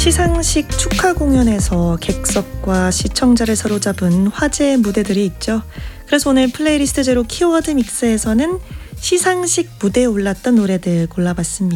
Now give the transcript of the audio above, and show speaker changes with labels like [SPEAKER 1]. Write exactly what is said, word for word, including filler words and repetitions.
[SPEAKER 1] 시상식 축하 공연에서 객석과 시청자를 사로잡은 화제의 무대들이 있죠. 그래서 오늘 플레이리스트 제로 키워드 믹스에서는 시상식 무대에 올랐던 노래들 골라봤습니다.